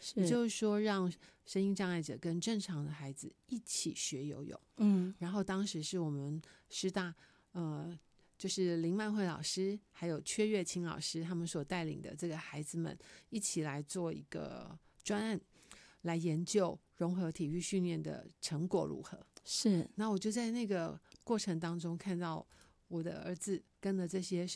也就是说让声音障碍者跟正常的孩子一起学游泳。然后当时是我们师大就是林曼慧老师还有缺月清老师他们所带领的这个孩子们一起来做一个专案，来研究融合体育训练的成果如何。那我就在那个过程当中看到我的儿子跟了这些